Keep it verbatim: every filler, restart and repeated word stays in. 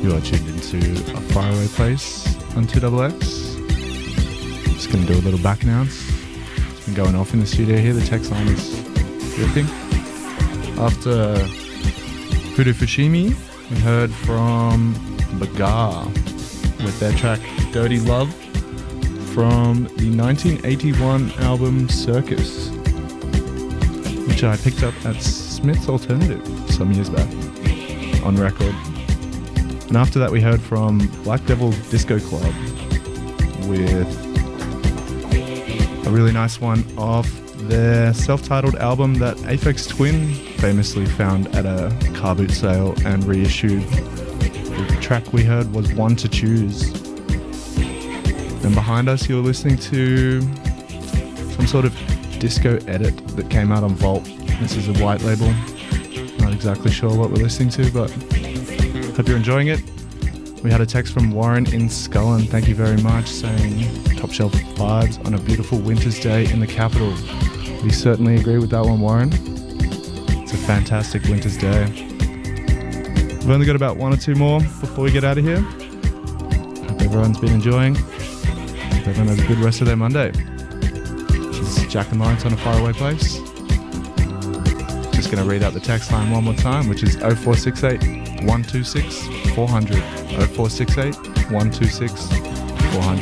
You are tuned into A Faraway Place on two X X. Just going to do a little back announce. It's been going off in the studio here. The text line is ripping. After Hudu Fushimi, we heard from Bagar with their track Dirty Love from the nineteen eighty-one album Circus, which I picked up at Smith's Alternative some years back on record. And after that we heard from Black Devil Disco Club with a really nice one off their self-titled album that Aphex Twin famously found at a car boot sale and reissued. The track we heard was One to Choose. And behind us you're listening to some sort of disco edit that came out on Vault. This is a white label. Not exactly sure what we're listening to, but hope you're enjoying it. We had a text from Warren in Scullen, thank you very much, saying top shelf vibes on a beautiful winter's day in the capital. We certainly agree with that one, Warren. It's a fantastic winter's day. We've only got about one or two more before we get out of here. Hope everyone's been enjoying. Hope everyone has a good rest of their Monday. This is Jack and Lawrence on A Faraway Place. Just going to read out the text line one more time, which is oh four six eight, one two six, four hundred. oh four six eight, one two six, four hundred.